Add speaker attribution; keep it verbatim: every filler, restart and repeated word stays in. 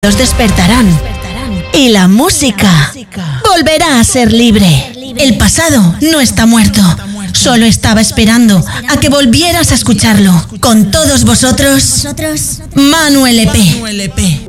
Speaker 1: Los despertarán y la música volverá a ser libre. El pasado no está muerto, solo estaba esperando a que volvieras a escucharlo. Con todos vosotros, Manu L P.